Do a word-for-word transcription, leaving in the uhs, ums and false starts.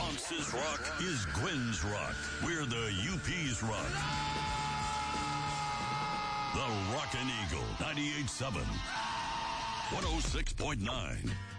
Ponce's Rock is Gwen's Rock. We're the U P's Rock. The Rockin' Eagle, ninety-eight point seven, one oh six point nine.